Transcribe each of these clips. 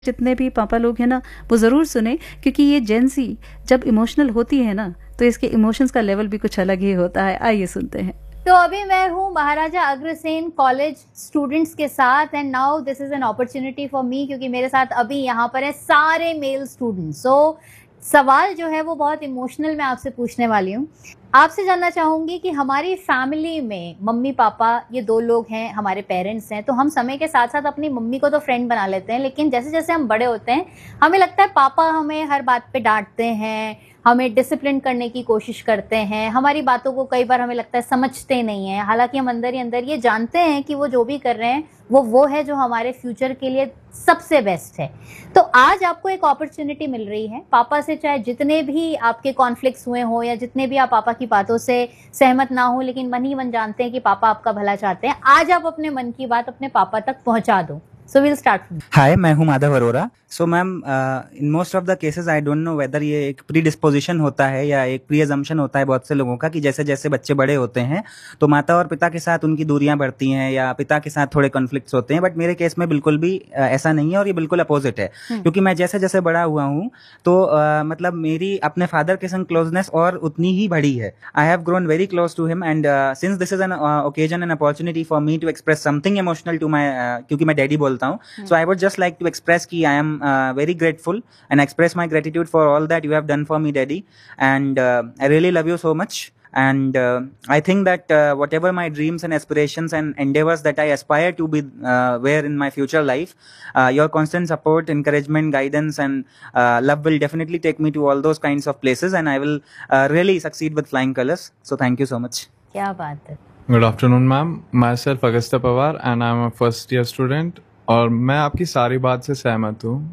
जितने भी पापा लोग हैं ना, वो ज़रूर सुने, क्योंकि ये जेन ज़ी जब इमोशनल होती है ना, तो इसके इमोशंस का लेवल भी कुछ अलग ही होता है। आइए सुनते हैं। तो अभी मैं हूँ महाराजा अग्रसेन कॉलेज स्टूडेंट्स के साथ and now this is an opportunity for me, क्योंकि मेरे साथ अभी यहाँ पर है सारे मेल स्टूडेंट्स। सो सवाल जो है वो बहुत इमोशनल मैं आपसे पूछने वाली हूँ। आपसे जानना चाहूंगी कि हमारी फैमिली में मम्मी पापा ये दो लोग हैं, हमारे पेरेंट्स हैं, तो हम समय के साथ साथ अपनी मम्मी को तो फ्रेंड बना लेते हैं, लेकिन जैसे जैसे हम बड़े होते हैं हमें लगता है पापा हमें हर बात पे डांटते हैं, हमें डिसिप्लिन करने की कोशिश करते हैं, हमारी बातों को कई बार हमें लगता है समझते नहीं हैं। हालांकि हम अंदर ही अंदर ये जानते हैं कि वो जो भी कर रहे हैं वो है जो हमारे फ्यूचर के लिए सबसे बेस्ट है। तो आज आपको एक अपॉर्चुनिटी मिल रही है, पापा से चाहे जितने भी आपके कॉन्फ्लिक्ट्स हुए हो या जितने भी आप पापा की बातों से सहमत ना हो, लेकिन मन ही मन जानते हैं कि पापा आपका भला चाहते हैं, आज आप अपने मन की बात अपने पापा तक पहुंचा दो। So we'll start from. हाय, मैं हूं Madhav Arora. So ma'am, in most of the cases I don't know whether ये एक प्री डिस्पोजिशन होता है या एक प्री अजम्पशन होता है बहुत से लोगों का, कि जैसे जैसे बच्चे बड़े होते हैं तो माता और पिता के साथ उनकी दूरियां बढ़ती हैं या पिता के साथ थोड़े कॉन्फ्लिक्ट्स होते हैं। बट मेरे केस में बिल्कुल भी ऐसा नहीं है और ये बिल्कुल अपोजिट है, क्योंकि मैं जैसे जैसे बड़ा हुआ हूँ तो मतलब मेरी अपने फादर के संग क्लोजनेस और उतनी ही बढ़ी है। I have grown very close to him and since this is an occasion an opportunity for me to express something emotional to my, क्योंकि मैं डैडी बोलता हूँ, सो I would just like to express ki I am very grateful and express my gratitude for all that you have done for me, daddy, and I really love you so much. And I think that whatever my dreams and aspirations and endeavors that I aspire to be where in my future life, your constant support, encouragement, guidance and love will definitely take me to all those kinds of places, and I will really succeed with flying colors. So thank you so much. क्या बात है। Good afternoon, ma'am. Myself Agastya Pawar and I am a first year student. और मैं आपकी सारी बात से सहमत हूँ।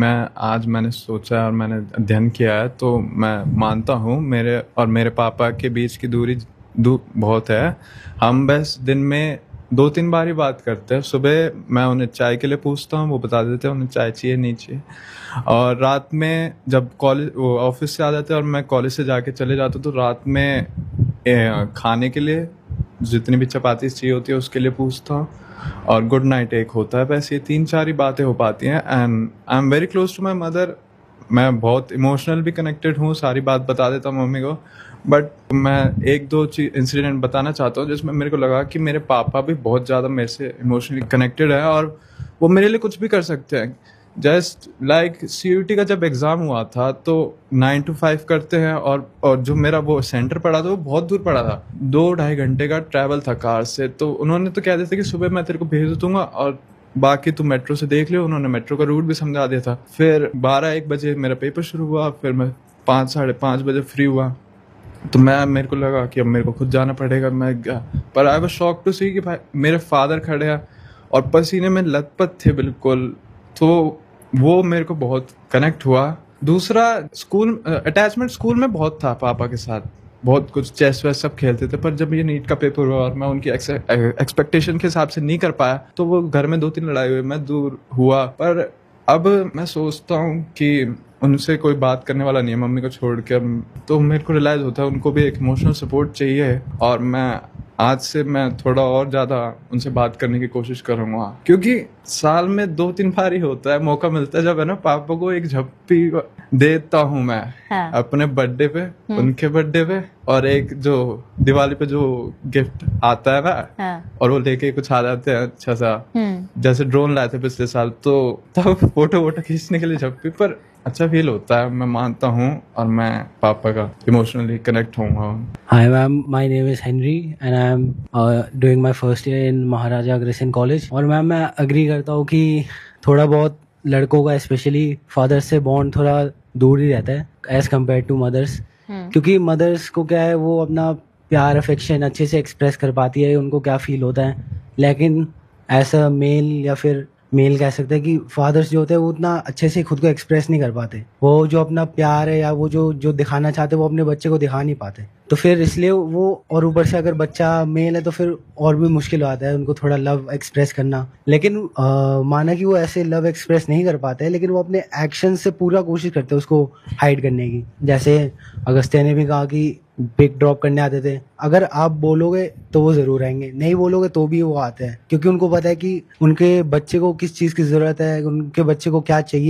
मैंने सोचा और मैंने अध्ययन किया है, तो मैं मानता हूँ मेरे और मेरे पापा के बीच की दूरी बहुत है। हम बस दिन में 2-3 बार ही बात करते हैं। सुबह मैं उन्हें चाय के लिए पूछता हूँ, वो बता देते हैं उन्हें चाय चाहिए नहीं चाहिए, और रात में जब वो ऑफिस से आ जाते हैं और मैं कॉलेज से जाके चले जाता हूँ तो रात में खाने के लिए जितनी भी चपाती चाहिए होती है उसके लिए पूछता हूँ, और गुड नाइट एक होता है। बस ये 3-4 ही बातें हो पाती हैं and I am very close to my mother. मैं बहुत इमोशनल भी कनेक्टेड हूँ, सारी बात बता देता हूँ मम्मी को। बट मैं 1-2 इंसिडेंट बताना चाहता हूँ जिसमें मेरे को लगा कि मेरे पापा भी बहुत ज़्यादा मेरे से इमोशनली कनेक्टेड है और वो मेरे लिए कुछ भी कर सकते हैं। जस्ट लाइक CUT का जब एग्ज़ाम हुआ था तो 9 to 5 करते हैं, और जो मेरा वो सेंटर पड़ा था वो बहुत दूर पड़ा था, 2-2.5 घंटे का ट्रैवल था कार से। तो उन्होंने तो कह दिया था कि सुबह मैं तेरे को भेज दूंगा और बाकी तू मेट्रो से देख लियो। उन्होंने मेट्रो का रूट भी समझा दिया था। फिर 12-1 बजे मेरा पेपर शुरू हुआ, फिर मैं 5-5:30 बजे फ्री हुआ, तो मेरे को लगा कि अब मेरे को खुद जाना पड़ेगा। मैं गया, पर आई वाज शॉक्ड टू सी कि भाई मेरे फादर खड़े हैं और पसीने में लथपथ थे बिल्कुल। तो वो मेरे को बहुत कनेक्ट हुआ। दूसरा, स्कूल अटैचमेंट स्कूल में बहुत था पापा के साथ, बहुत कुछ चेस वेस सब खेलते थे, पर जब ये नीट का पेपर हुआ और मैं उनकी एक्सपेक्टेशन के हिसाब से नहीं कर पाया तो वो घर में 2-3 लड़ाई हुई, मैं दूर हुआ। पर अब मैं सोचता हूँ कि उनसे कोई बात करने वाला नहीं है मम्मी को छोड़ के, तो मेरे को रियलाइज होता है उनको भी एक इमोशनल सपोर्ट चाहिए, और मैं आज से मैं थोड़ा और ज़्यादा उनसे बात करने की कोशिश करूँगा, क्योंकि साल में 2-3 बार ही होता है, मौका मिलता है जब है ना पापा को एक झप्पी देता हूँ मैं। हाँ। अपने बर्थडे पे, उनके बर्थडे पे, और एक जो दिवाली पे जो गिफ्ट आता है ना। हाँ। और वो लेके कुछ आ जाते हैं अच्छा सा, जैसे ड्रोन लाए थे पिछले साल, तो तब फोटो खींचने के लिए झप्पी पर अच्छा फील होता है, मैं मानता हूँ, और मैं पापा का इमोशनली कनेक्ट होऊंगा। Hi ma'am, my name is Henry and I am doing my first year in Maharaja Agrasen college. और मैम मैं अग्री करता हूँ कि थोड़ा बहुत लड़कों का स्पेशली फादर से बॉन्ड थोड़ा दूर ही रहता है एज कम्पेयर टू मदर्स, क्योंकि मदर्स को क्या है, वो अपना प्यार अफेक्शन अच्छे से एक्सप्रेस कर पाती है, उनको क्या फील होता है। लेकिन ऐसा मेल या फिर मेल कह सकते हैं कि फादर्स जो होते हैं वो उतना अच्छे से खुद को एक्सप्रेस नहीं कर पाते। वो जो अपना प्यार है या वो जो दिखाना चाहते हैं वो अपने बच्चे को दिखा नहीं पाते। तो फिर इसलिए वो, और ऊपर से अगर बच्चा मेल है तो फिर और भी मुश्किल हो आता है उनको थोड़ा लव एक्सप्रेस करना। लेकिन माना कि वो ऐसे लव एक्सप्रेस नहीं कर पाते हैं, लेकिन वो अपने एक्शन से पूरा कोशिश करते हैं उसको हाइड करने की। जैसे अगस्त्य ने भी कहा कि पिक ड्रॉप करने आते थे, अगर आप बोलोगे तो वो जरूर आएंगे, नहीं बोलोगे तो भी वो आते हैं, क्योंकि उनको पता है कि उनके बच्चे को किस चीज की जरूरत है, उनके बच्चे को क्या चाहिए।